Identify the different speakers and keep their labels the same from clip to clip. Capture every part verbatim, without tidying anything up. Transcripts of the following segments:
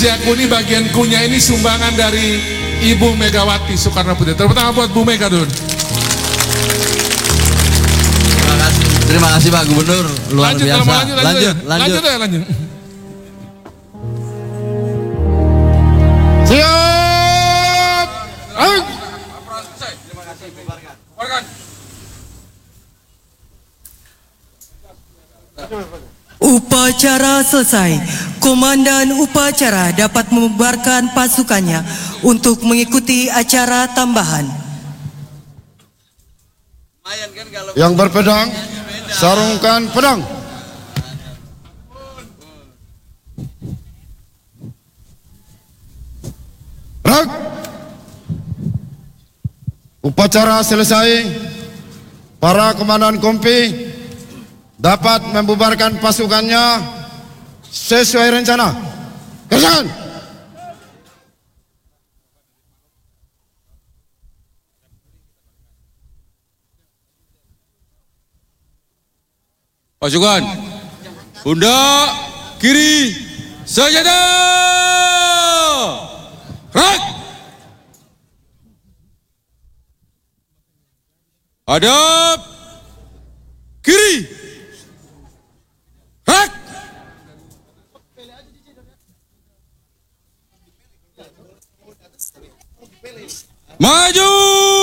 Speaker 1: Aku ini bagian kunya ini sumbangan dari Ibu Megawati Soekarno Putri. Tepuk tangan buat Bu Mega dulu.
Speaker 2: Terima kasih, terima kasih Pak Gubernur, luar
Speaker 1: lanjut,
Speaker 2: biasa.
Speaker 1: Lanjut, lanjut, lanjut,
Speaker 2: lanjut,
Speaker 1: lanjut, lanjut, lanjut. Siap. Ayo. Terima kasih, bubarkan. Bubarkan.
Speaker 3: Upacara selesai. Komandan upacara dapat membubarkan pasukannya untuk mengikuti acara tambahan.
Speaker 4: Yang berpedang, sarungkan pedang. Rak. Upacara selesai. Para komandan kompi dapat membubarkan pasukannya sesuai rencana. Kerjakan.
Speaker 5: Pasukan, pundak kiri, senjata, rak, hadap kiri, rak, maju,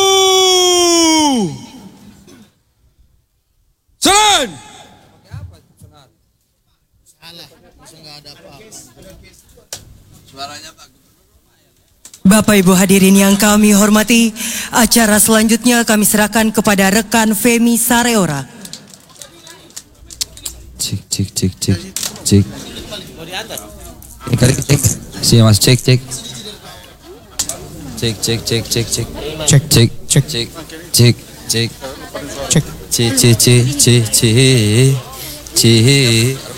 Speaker 5: jalan.
Speaker 3: Bapak Ibu hadirin yang kami hormati, acara selanjutnya kami serahkan kepada rekan Femi Sareora.
Speaker 2: Cek, cek, cek, cek, cek. Cek, cek, sini mas, cek, cek. Cek, cek, cek, cek, cek. Cek, cek, cek, cek, cek, cek. Cek, cek, cek, cek, cek, cek, cek.